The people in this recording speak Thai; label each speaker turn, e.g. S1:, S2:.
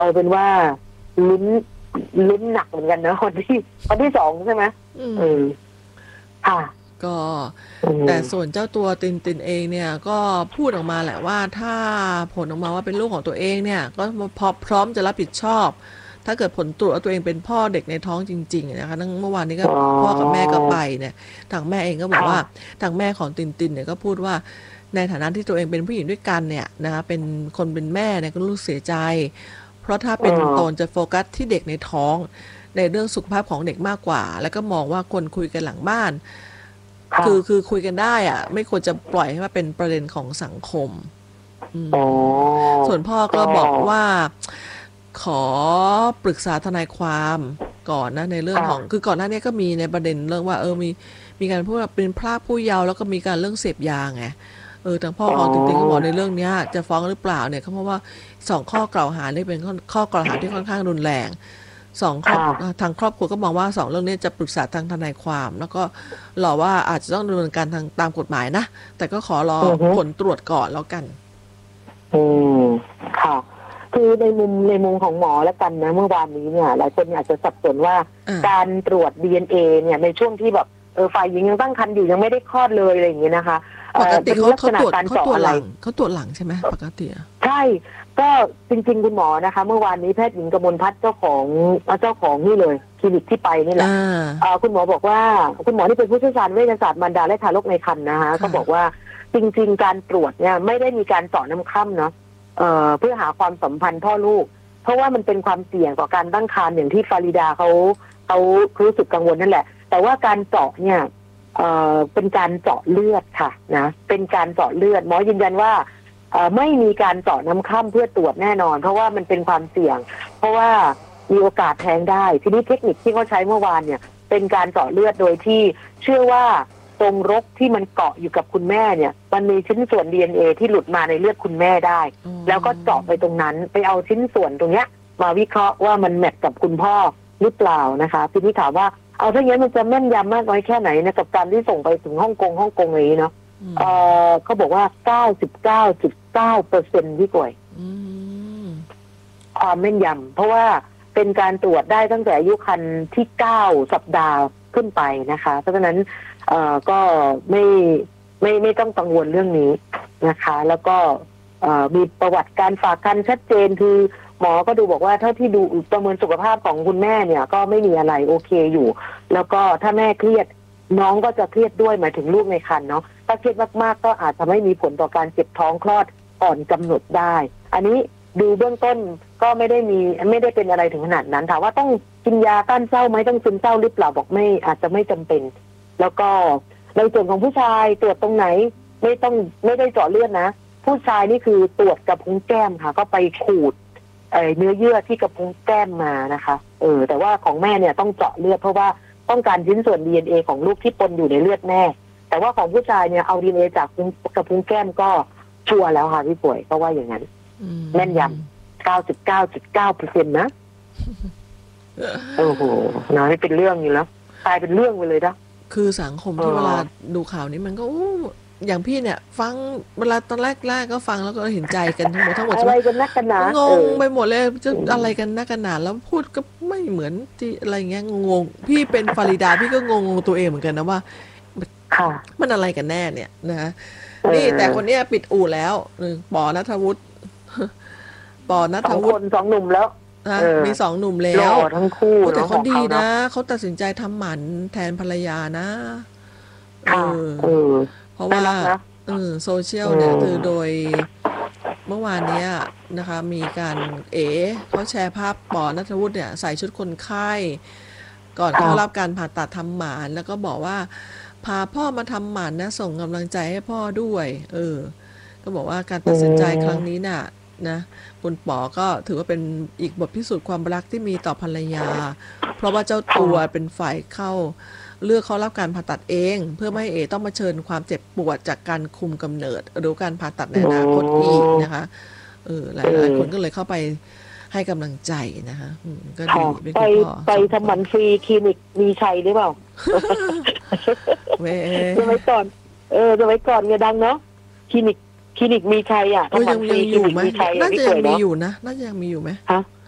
S1: เอาเป็นว่าลุ้นลุ้นหนักเหมือนกันนะคนที่สองใช่ไหมค่ะ
S2: ก็แต่ส่วนเจ้าตัวตินเองเนี่ยก็พูดออกมาแหละว่าถ้าผลออกมาว่าเป็นลูกของตัวเองเนี่ยก็พร้อมจะรับผิดชอบถ้าเกิดผลตรวจว่าตัวเองเป็นพ่อเด็กในท้องจริงๆนะคะเมื่อวานนี้ก็พ่อกับแม่ก็ไปเนี่ยทางแม่เองก็บอกว่าทางแม่ของตินเนี่ยก็พูดว่าในฐานะที่ตัวเองเป็นผู้หญิงด้วยกันเนี่ยนะคะเป็นคนเป็นแม่เนี่ยก็รู้เสียใจเพราะถ้าเป็นตนจะโฟกัสที่เด็กในท้องในเรื่องสุขภาพของเด็กมากกว่าแล้วก็มองว่าควรคุยกันหลังบ้านคือคุยกันได้อะไม่ควรจะปล่อยให้มาเป็นประเด็นของสังคมส่วนพ่อก็บอกว่าขอปรึกษาทนายความก่อนนะในเรื่องของคือก่อนหน้านี้ก็มีในประเด็นเรื่องว่ามีการพูดว่าเป็นพรากผู้เยาว์แล้วก็มีการเรื่องเสพยาไงทางพ่อของติงก็บอกในเรื่องนี้จะฟ้องหรือเปล่าเนี่ยเพราะว่า2ข้อกล่าวหานี่เป็นข้อกล่าวหาที่ค่อนข้างรุนแรงทางครอบครัวก็มองว่า2เรื่องนี้จะปรึกษาทางทนายความแล้วก็รอว่าอาจจะต้องดำเนินการทางตามกฎหมายนะแต่ก็ขอรอผลตรวจก่อนแล้วกัน
S1: ค่ะคือในมุมของหมอแล้วกันนะเมื่อวานนี้เนี่ยหลายคนอาจจะสับสนว่าการตรวจ DNA เนี่ยในช่วงที่แบบฝ่ายหญิงยังตั้งครรภ์อยู่ยังไม่ได้คลอดเลยอะไรอย่างเงี้ยนะคะ
S2: ปกติเขาตรวจหลังใช่ไหมปกติ
S1: ใช่ก็จริงๆคุณหมอนะคะเมื่อวานนี้แพทย์หญิงกมลพัฒน์เจ้าของนี่เลยคลินิกที่ไปนี่แหละคุณหมอบอกว่าคุณหมอที่เป็นผู้เชี่ยวชาญเวชศาสตร์มารดาและทารกในครรภ์นะคะก็บอกว่าจริงๆการตรวจเนี่ยไม่ได้มีการเจาะน้ำค่ำเนาะเพื่อหาความสัมพันธ์พ่อลูกเพราะว่ามันเป็นความเสี่ยงต่อการตั้งครรภ์อย่างที่ฟาริดาเขารู้สึกกังวลนั่นแหละแต่ว่าการเจาะเนี่ยเป็นการเจาะเลือดค่ะนะเป็นการเจาะเลือดหมอยืนยันว่าไม่มีการเจาะน้ำค่ำเพื่อตรวจแน่นอนเพราะว่ามันเป็นความเสี่ยงเพราะว่ามีโอกาสแท้งได้ทีนี้เทคนิคที่เขาใช้เมื่อวานเนี่ยเป็นการเจาะเลือดโดยที่เชื่อว่าตรงรกที่มันเกาะอยู่กับคุณแม่เนี่ยมันมีชิ้นส่วน DNA ที่หลุดมาในเลือดคุณแม่ได้แล้วก็เจาะไปตรงนั้นไปเอาชิ้นส่วนตรงเนี้ยมาวิเคราะห์ว่ามันแมทกับคุณพ่อหรือเปล่านะคะทีนี้ถามว่าเอาถ้าอย่างนี้มันจะแม่นยำมากน้อยแค่ไหนนะกับการที่ส่งไปถึงฮ่องกงอะไรนี้เนาะเขาบอกว่า 99.9% พี่ป่วยความแม่นยำเพราะว่าเป็นการตรวจได้ตั้งแต่อายุครรภ์ที่9 สัปดาห์ขึ้นไปนะคะเพราะฉะนั้นก็ไม่ต้องกังวลเรื่องนี้นะคะแล้วก็มีประวัติการฝากครรภ์ชัดเจนคือหมอก็ดูบอกว่าเท่าที่ดูประเมินสุขภาพของคุณแม่เนี่ยก็ไม่มีอะไรโอเคอยู่แล้วก็ถ้าแม่เครียดน้องก็จะเครียดด้วยหมายถึงลูกในครรภ์เนาะถ้าเครียดมากๆก็อาจจะไม่มีผลต่อการเจ็บท้องคลอดก่อนกำหนดได้อันนี้ดูเบื้องต้นก็ไม่ได้เป็นอะไรถึงขนาดนั้นถามว่าต้องกินยาต้านเศร้าไหมต้องซึมเศร้าหรือเปล่าบอกไม่อาจจะไม่จำเป็นแล้วก็ในส่วนของผู้ชายตรวจตรงไหนไม่ได้เจาะเลือดนะผู้ชายนี่คือตรวจกระพุ้งแก้มค่ะก็ไปขูดเนื้อเยื่อที่กระพุ้งแก้มมานะคะแต่ว่าของแม่เนี่ยต้องเจาะเลือดเพราะว่าต้องการชิ้นส่วน DNA ของลูกที่ปนอยู่ในเลือดแม่แต่ว่าของผู้ชายเนี่ยเอา DNA จากกระพุ้งแก้มก็ชัวร์แล้วค่ะพี่ป่วยเพราะว่าอย่างนั้นแม่นยำ 99.9% นะโอ้โหนะนี่เป็นเรื่องอยู่แล้วกลายเป็นเรื่องไปเลยนะ
S2: คือสังคมที่เวลาดูข่าวนี้มันก็อย่างพี่เนี่ยฟังเวลาตอนแรกก็ฟังแล้วก็เห็นใจกันทั้งหมด
S1: อะไรกันนักกันหนาง
S2: งไปหมดเลยจะอะไรกันนักกันหนาแล้วพูดก็ไม่เหมือนที่อะไรเงี้ยงงพี่เป็นฟาริดาพี่ก็งงตัวเองเหมือนกันนะว่ามันอะไรกันแน่เนี่ยนะนี่แต่คนนี้ปิดอู่แล้วปอณัฐวุฒิ
S1: 2 หนุ่มแล้ว
S2: มี2 หนุ่มแล้ว
S1: ทั้งคู่
S2: แต่เขาดีนะเขาตัดสินใจทำหมันแทนภรรยานะเพราะว่าโซเชียลเนี่ยคือโดยเมื่อวานนี้นะคะมีการเขาแชร์ภาพปอณัฐวุฒิเนี่ยใส่ชุดคนไข้ก่อนเข้ารับการผ่าตัดทำหมันแล้วก็บอกว่าพาพ่อมาทำหมันนะส่งกำลังใจให้พ่อด้วยก็บอกว่าการตัดสินใจครั้งนี้น่ะนะคุณป๋อก็ถือว่าเป็นอีกบทพิสูจน์ความรักที่มีต่อภรรยาเพราะว่าเจ้าตัวเป็นฝ่ายเลือกเขารับการผ่าตัดเองเพื่อไม่ให้ต้องมาเชิญความเจ็บปวดจากการคุมกำเนิดหรือการผ่าตัดในอนาคตอีกนะคะหลายคนก็เลยเข้าไปให้กำลังใจนะคะก็ดี
S1: ไปทำหมันฟรีคลินิกมีชัยหรือเปล่าจะไว้ก่อนจะไว้ก่อนเนี่ยดังเนาะคลินิกมีชัยอ่ะ
S2: ยังอยู่ไหมน่าจะยังมีอยู่นะน่าจะยังมีอยู่ไหม